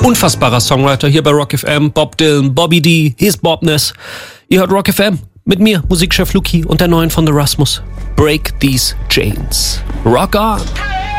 Unfassbarer Songwriter hier bei Rock FM. Bob Dylan, Bobby D, hier ist Bob Ness. Ihr hört Rock FM mit mir, Musikchef Luki und der neuen von The Rasmus. Break These Chains. Rock on!